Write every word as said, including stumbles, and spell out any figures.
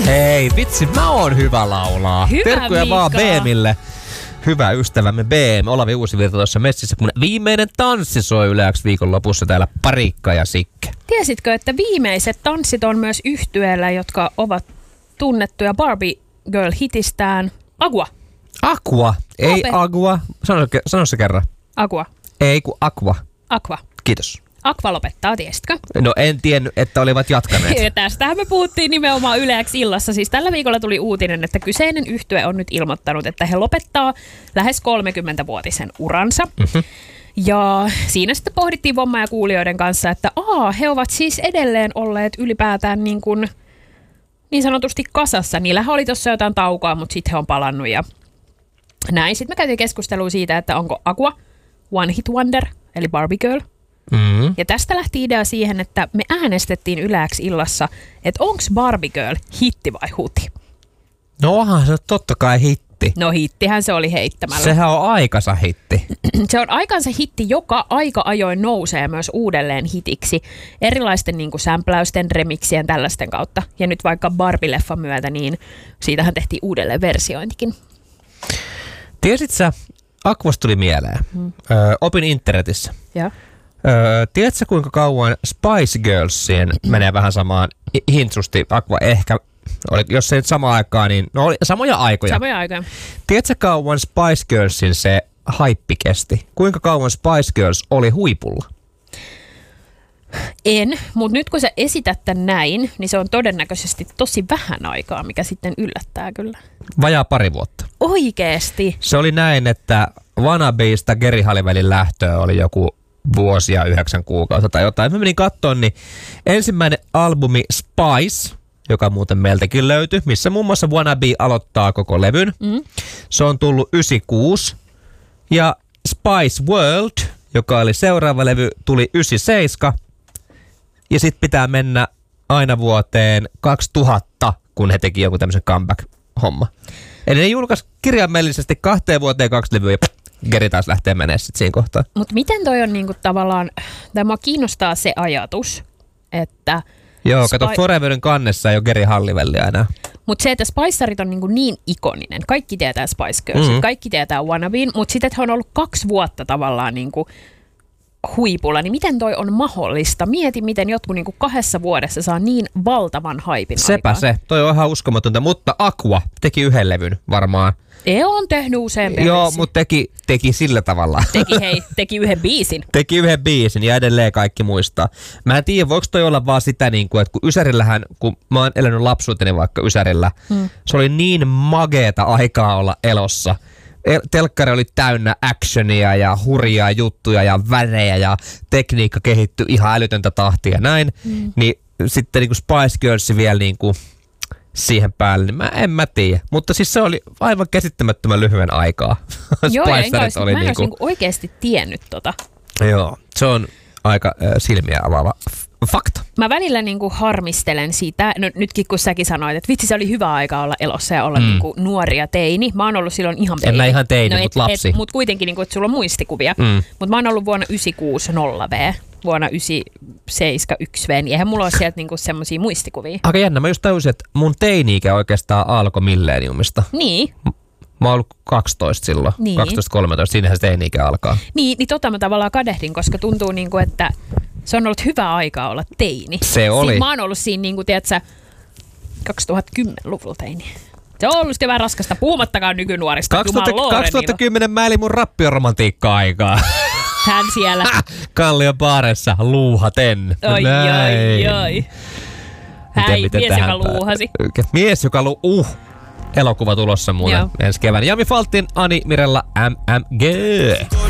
Hei, vitsi, mä oon hyvä laulaa. Hyvä, terkkuja Mika. vaan Beemille. Hyvä ystävämme Beem, Olavi Uusivirta tuossa messissä, kun viimeinen tanssi soi Yle X viikon lopussa täällä Parikka ja Sikke. Tiesitkö, että viimeiset tanssit on myös yhtyeellä, jotka ovat tunnettuja Barbie Girl-hitistään Agua? Aqua, ei Ape. Agua. Sano, sano se kerran. Agua. Ei kun Aqua. Aqua. Kiitos. Aqua lopettaa, tiesitkö? No en tiennyt, että olivat jatkaneet. Ja tästähän me puhuttiin nimenomaan Yle X illassa. Siis tällä viikolla tuli uutinen, että kyseinen yhtye on nyt ilmoittanut, että he lopettaa lähes kolmekymmentävuotisen uransa. Mm-hmm. Ja siinä sitten pohdittiin Vomma ja kuulijoiden kanssa, että aa, he ovat siis edelleen olleet ylipäätään niin, kuin, niin sanotusti kasassa. Niillähän oli tuossa jotain taukoa, mutta sitten he on palannut ja näin. Sitten me käytiin keskustelua siitä, että onko Aqua One Hit Wonder, eli Barbie Girl. Mm-hmm. Ja tästä lähti idea siihen, että me äänestettiin Yle X illassa, että onko Barbie Girl hitti vai huti? No onhan se totta kai hitti. No hittihän se oli heittämällä. Sehän on aikansa hitti. Se on aikansa hitti, joka aika ajoin nousee myös uudelleen hitiksi erilaisten niin kuin sämpläysten, remiksien, tällaisten kautta. Ja nyt vaikka Barbie-leffan myötä, niin siitähän tehtiin uudelleen versiointikin. Tiesit sä, Aquasta tuli mieleen. Hmm. Ö, opin internetissä. Ja. Öö, tiedätkö kuinka kauan Spice Girlsien menee vähän samaan hintsusti Aqua ehkä, oli, jos ei nyt samaan aikaan, niin no oli samoja aikoja. Samoja aikoja. Tiedätkö kauan Spice Girlsin se haippi kesti? Kuinka kauan Spice Girls oli huipulla? En, mutta nyt kun sä esität tän näin, niin se on todennäköisesti tosi vähän aikaa, mikä sitten yllättää kyllä. Vajaa pari vuotta. Oikeesti? Se oli näin, että Wannabeista Geri Halliwellin lähtöä oli joku vuosia, yhdeksän kuukautta tai jotain. Mä menin kattoon, niin ensimmäinen albumi Spice, joka muuten meiltäkin löytyi, missä muun muassa Wannabe aloittaa koko levyn. Mm. Se on tullut yhdeksänkymmentäkuusi. Ja Spice World, joka oli seuraava levy, tuli yhdeksänkymmentäseitsemän. Ja sit pitää mennä aina vuoteen kaksituhatta, kun he teki joku tämmöisen comeback-homma. Eli ne julkaisi kirjaimellisesti kahteen vuoteen kaksi levyä ja Geri taas lähtee menee sit siinä kohtaa. Mutta miten toi on niinku tavallaan, tai mua kiinnostaa se ajatus, että... Joo, Spi- kato Foreverin kannessa ei ole Geri Halliwellia enää. Mutta se, että Spicerit on niinku niin ikoninen. Kaikki tietää Spice Girls, mm-hmm. kaikki tietää Wannabeen, mutta sitten, että he on ollut kaksi vuotta tavallaan niinku huipulla, niin miten toi on mahdollista? Mieti, miten jotkut niinku kahdessa vuodessa saa niin valtavan haipin Sepä aikaan. se, toi on ihan uskomatonta, mutta Aqua teki yhden levyn varmaan. E on tehnyt useampia. Joo, biisiä. mutta teki, teki sillä tavalla. Teki, hei, teki yhden biisin. Teki yhden biisin ja edelleen kaikki muistaa. Mä en tiedä, voiko toi olla vaan sitä, niin kuin, että kun Ysärillähän, kun mä oon elänyt lapsuuteni vaikka Ysärillä, hmm. se oli niin mageeta aikaa olla elossa. Telkkari oli täynnä actionia ja hurjaa juttuja ja värejä ja tekniikka kehittyi ihan älytöntä tahtia ja näin. Hmm. Niin sitten niin kuin Spice Girls vielä niin kuin siihen päälle, niin mä en mä tiedä. Mutta siis se oli aivan käsittämättömän lyhyen aikaa. Joo, ja enkä olisi, oli mä en niinku, olisi niinku oikeasti tiennyt tota. Joo, se on aika äh, silmiä avaava f- fakta. Mä välillä niinku harmistelen sitä, no nytkin kun säkin sanoit, että vitsi se oli hyvä aika olla elossa ja olla mm. niinku nuori ja teini. Mä oon ollut silloin ihan En mä ihan teini, no, mutta lapsi. Mutta kuitenkin, niinku, että sulla on muistikuvia. Mm. Mutta mä oon ollut vuonna yhdeksänkymmentäkuusi nolla V, vuonna yhdeksänkymmentäseitsemän yksi V, niin eihän mulla ole sieltä niinku semmosia muistikuvia. Aika jännä, mä just tajusin, että mun teini-ikä oikeastaan alkoi Millenniumista. Niin. Mä oon ollut kaksitoista silloin, Niin. kaksitoista kolmetoista, siinähän se teini-ikä alkaa. Niin, niin tota mä tavallaan kadehdin, koska tuntuu niinku, että se on ollut hyvä aika olla teini. Se oli. Siin mä oon ollut siinä, niinku, tiedätkö, kaksituhattakymmenen-luvulla teini. Se on ollut vähän raskasta, puhumattakaan nykynuorista. kaksituhattakymmenen mä elin mun rappioromantiikka-aikaa. Hän siellä. Kallion baaressa luuhaten. Oi, oi, oi. Häi, mies, joka tähän luuhasi. Pää... Mies, joka lu... Uh. Elokuva tulossa muuten ensi keväänä. Jami Faltin, Ani Mirella, M M G.